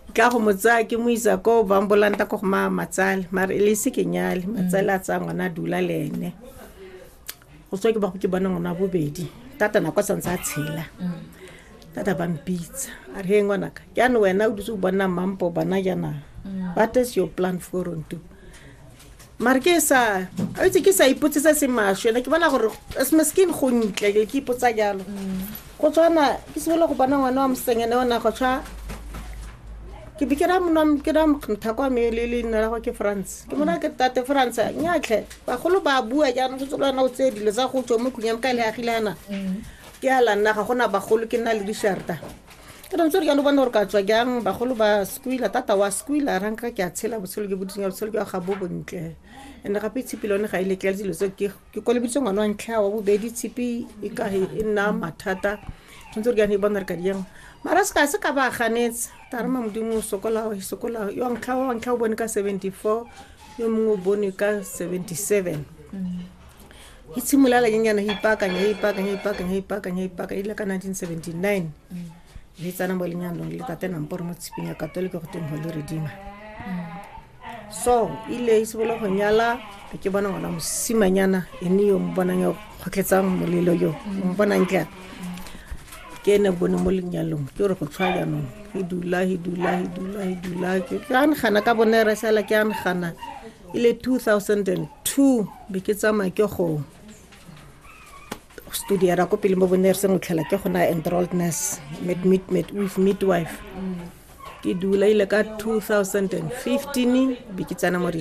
ka go motsa ke mo isa ko ba mbolanta ko ma matsale mare le se ke nyale matsale a tsa ngwana dula lene go tswa ke ba go ke bona ngwana bobedi tata na kwa santsa tshela tata ba mpitsa a re ngwana ka ya no wena o dutse o bona mampo bana jana what is your plan for onto mare ke sa a itse ke sa ipotsisa se maswe na ke bona gore as maskin go ntle ke ipotsa jalo go tswana ke se bola go bona ngwana wa msengene ona go tswa ke bikira mona ke ram thakwa me le nna go ke France ke mona ke tate France nyatlhe ba golo ba bua jana go tsolwana o tse dilo tsa go tswa mo kunyam ka le agilana ke ala nna ga gona ba golo ke nna le disharta ke re ntse ke no bona gore ka tswa jang ba golo ba skuila tata wa skuila ranka ke a tshela botshelo ke botsinya botshelo ke ga bo bontle ene gape tshipilone ga ile ke dilo tse ke ko le bitso ngwana wa ntlha wa bobedi tshipi e ka e nna mathata ntse ke ga ne bona ka diang mara se ka ba ganetse tarama modimo sokola yo ntlha o bone ka 74 yo mongwe o bone ka 77 itsimula la nyana hipakanya ile ka 1979 le tsana mo lenyalo le tate namporo mo tsiping ya katolika go teng Holy Redeemer so ile isibolo go nyala ke bona ngwana mosimanyana ene yo mbona yo kgotletsa molelo yo mbona nkla ke ne bone mo lenyalong ke re go tshwaya no hidula ke kan khana ka bonere sala ke an khana ile 2002 biketsa ma ke go studiera ko pele mo bonere se ngtlhela ke gona enrolled nurse with midwife ke dula ile ka 2015 biketsana mo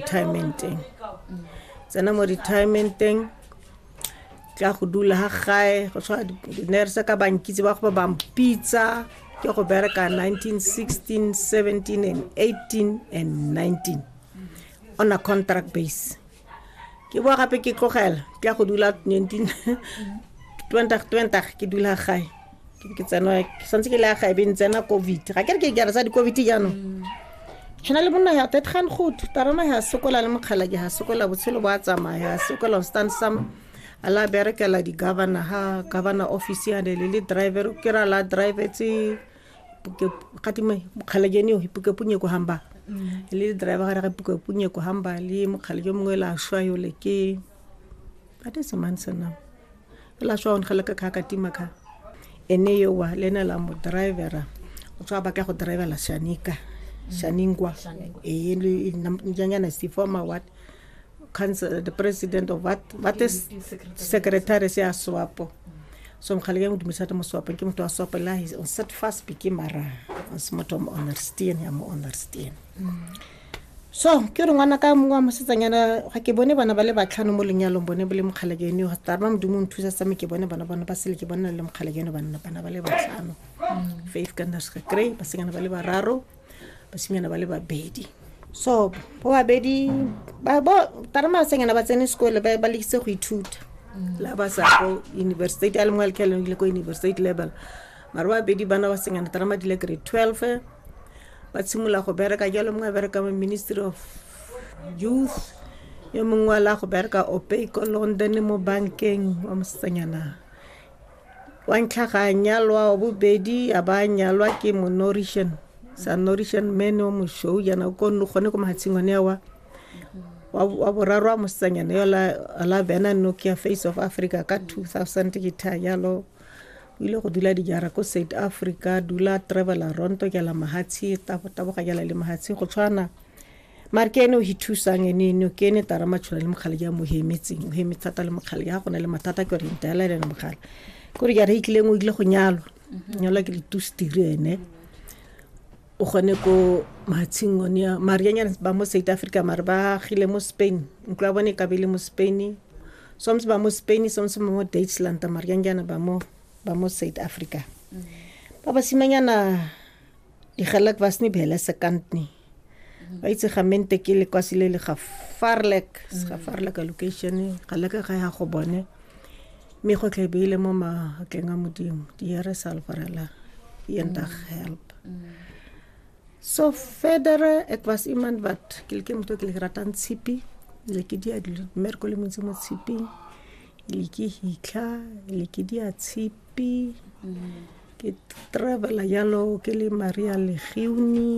retirement ka go dula ha gae go tswa nurse ka bankitse ba go ba mpitsa ke go bereka 1916 17 and 18 and 19 on a contract base ke bo gape ke tlogela ke go dula 2020 ke dula gae ke tsana santse ke la gae ben tsena covid ga ke re ke gara sa di covid jano tshwana le monna ya tetgan goed tarana ya sokola le mokgala ke ha sokola botshelo ba tsamaya sokola stand some ala berekela di governor office ya le driver ke ra la driver tsi ke khatime mokhalajeni o hipuke punye ko hamba le driver ga re hipuke punye ko hamba le mokhalaje mongwe la shwa yo le ke ate semansa na la shwa on khala ka katima ka ene yo wa lena la mo driver o tswa ba ka go driver la shaningwa le njanya na si former what council the president of what is secretary se aswapo so mkhalige mo dumisata mo swapo ke motho a swapo la on set fast biki mara as motho mo understand so ke re ngwana ka mongwa mo setsanyana ga ke bone bana ba le batlhano mo lenyalong bone bole mokhalegeni go tarba modumo nthusa sa me ke bone bana ba sele ke bona le mokhalegeni bana ba le batlhano faith kinders ka grey ba sengana ba le bararo ba sengana ba le babedi so bo babedi ba tarama sengana ba tsene sekolo ba lekise go ithuta la ba sa go university ya lengwe le le ko university level mara babedi bana ba sengana tarama di le grade 12 ba tsimula go bereka jalo mongwe bereka mo ministry of youth yo mongwe la go bereka opay ko London mo bankeng wa mosanyana wa ntlhaga nyalwa bobedi abanyalwa ke mo Nourishan men o mo show yana ko no gone ko mahatsingwane wa borarwa mosanyana yo la bena Nokia Face of Africa ka 2000 ke yalo ile go dula di jara ko South Africa dula travel around to ke la mahatsi ta ga ya le mahatsi go tshwana markene o hithusang ene no kene tarama tshwana le mogale ya mohemetseng o hemetsata le mogale ya gona le matata ke re ntela le mogale go re ya re ikile ngo ile go nyalwa ke le tustirene o gone ko mahatsing onia marianya ba mo South Africa mar ba gile mo Spain nkwa bone ka bele mo Spain soms ba mo Spain soms mo Deutschland marianya ba mo South Africa ba simanyana di khalak wasni bela sekantni ba itse gamente ke le kwasile le ga farlek location khalaka ga ya go bone me go tlebile mo ma kenga modimo di re salvarela yenda help so further ek was iemand wat kilke mto kilgratan tsipi le ke dia di merkole mo tsimo tsipi le ke hitla le ke dia tsipi ke travel yalo ke le Maria le Giuni